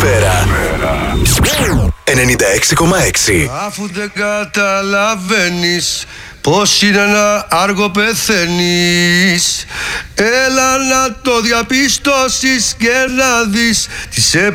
Ατμόσφαιρα 96,6. Αφού δεν καταλαβαίνεις πως είναι να άργο πεθαίνεις, έλα να το διαπιστώσεις και να δεις τι σε